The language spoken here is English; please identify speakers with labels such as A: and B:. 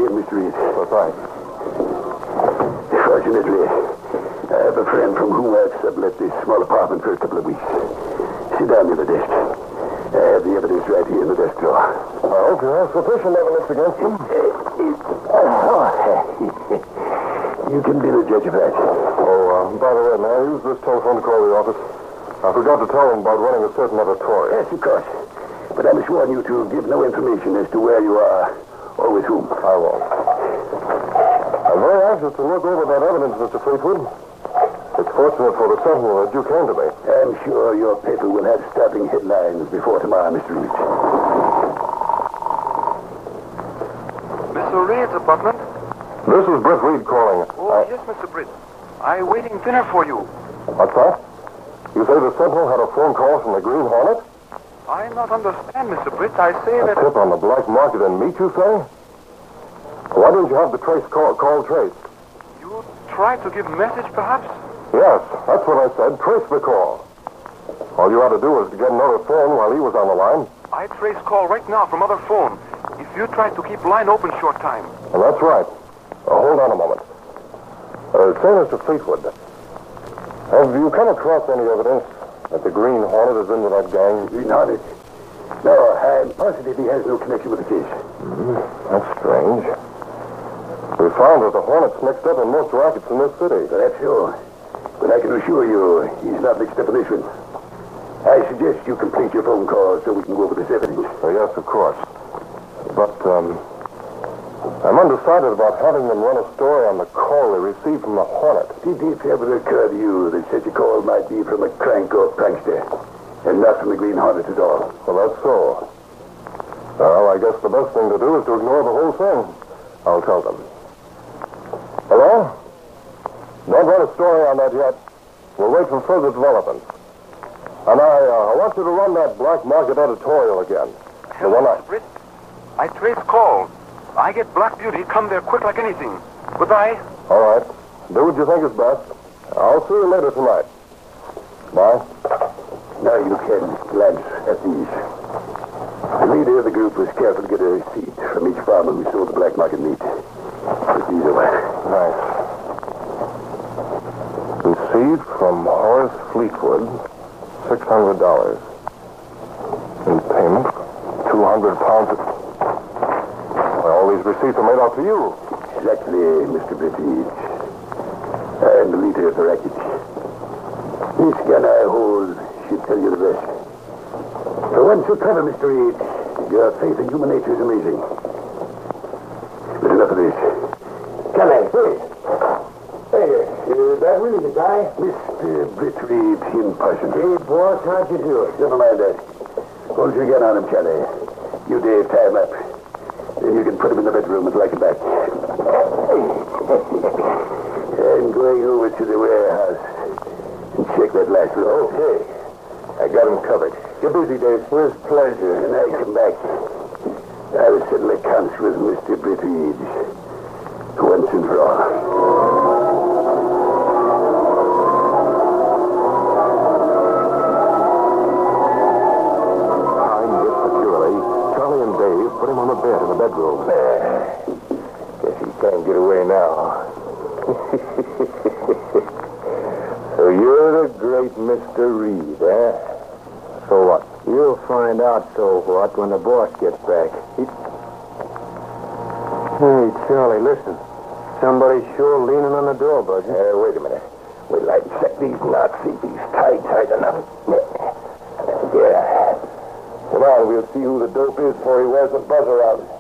A: again, Mr. Reed.
B: That's right.
A: Fortunately, I have a friend from whom I've sublet this small apartment for a couple of weeks. Sit down near the desk. I have the evidence right here in the desk drawer.
B: I hope you have sufficient evidence against him.
A: You can be the judge of that.
B: Oh, by the way, may I use this telephone to call the office? I forgot to tell them about running a certain editorial.
A: Yes, of course. But I must warn you to give no information as to where you are or with whom.
B: I won't. I'm very anxious to look over that evidence, Mr. Fleetwood. It's fortunate for the Sentinel that you came to me.
A: I'm sure your paper will have startling headlines before tomorrow, Mr. Reed.
C: Mr. Reed's apartment?
B: This is Britt Reed calling.
C: Oh, yes, Mr. Britt. I'm waiting dinner for you.
B: What's that? You say the Sentinel had a phone call from the Green Hornet?
C: I not understand, Mr. Britt. I say
B: A
C: that...
B: tip on the black market in meat, you say? Why didn't you have the call traced?
C: You tried to give message, perhaps?
B: Yes, that's what I said. Trace the call. All you had to do was to get another phone while he was on the line.
C: I trace call right now from other phone. If you try to keep line open short time.
B: And that's right. Hold on a moment. Say, Mr. Fleetwood, have you come across any evidence that the Green Hornet is in with that gang?
A: Green Hornet? No, I'm positive he has no connection with the case.
B: That's strange. We found that the Hornet's mixed up in most rackets in this city.
A: Perhaps so. But I can assure you, he's not mixed up in this one. I suggest you complete your phone call so we can go over this evidence.
B: Yes, of course. But, I'm undecided about having them run a story on the call they received from the Hornet.
A: Did it ever occur to you that such a call might be from a crank or prankster, and not from the Green Hornet at all?
B: Well, that's so. Well, I guess the best thing to do is to ignore the whole thing. I'll tell them. Hello? Don't run a story on that yet. We'll wait for further developments. And I want you to run that black market editorial again.
C: Hello, Mr. Britt. I trace call. I get Black Beauty. Come there quick like anything. Goodbye.
B: All right. Do what you think is best. I'll see you later tonight. Bye.
A: Now you can glance at these. The leader of the group was careful to get a receipt from each farmer who sold the black market meat. Put these away.
B: Nice. Received from Horace Fleetwood, $600. In payment, 200 pounds. All these receipts are made out to you.
A: Exactly, Mr. British. I'm the leader of the racket. This gun I hold should tell you the rest. For once you're clever, Mr. Reed, your faith in human nature is amazing. But enough of this. Calais, please. Hey, is that really the guy? Mr. Britt Reed in person. Hey, boss, how'd you do it? Never mind that. Hold your gun on him, Calais. You, Dave, tie him up. Then you can put him in the bedroom and like him back. I'm going over to the warehouse and check that last room. Okay. I got him covered. You're busy, Dave. With pleasure. And I come back. I'll settle accounts with Mr. Brittage once and for all.
B: Put him on the bed in the bedroom.
A: Guess he can't get away now. So you're the great Mr. Reed, eh?
B: So what?
A: You'll find out so what when the boss gets back. Hey, Charlie, listen. Somebody's sure leaning on the door, Buzzy. Wait a minute. Wait till I check these knots, see if he's tight enough. Yeah. Come on, we'll see who the dope is before he wears the buzzer out.